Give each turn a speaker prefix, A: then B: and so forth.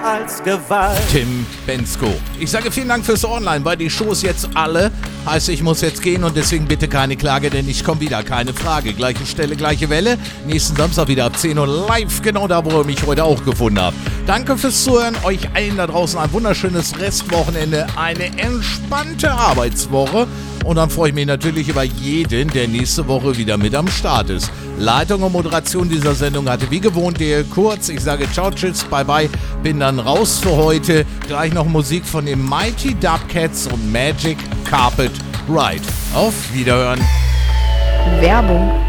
A: als Gewalt.
B: Tim Bensko. Ich sage vielen Dank fürs Online, weil die Shows jetzt alle, heißt ich muss jetzt gehen und deswegen bitte keine Klage, denn ich komme wieder, keine Frage. Gleiche Stelle, gleiche Welle. Nächsten Samstag wieder ab 10 Uhr live, genau da, wo ihr mich heute auch gefunden habt. Danke fürs Zuhören, euch allen da draußen ein wunderschönes Restwochenende, eine entspannte Arbeitswoche und dann freue ich mich natürlich über jeden, der nächste Woche wieder mit am Start ist. Leitung und Moderation dieser Sendung hatte wie gewohnt der Kurz. Ich sage ciao, tschüss, bye bye, bin dann raus für heute. Gleich noch Musik von den Mighty Dubcats und Magic Carpet Ride. Auf Wiederhören.
C: Werbung.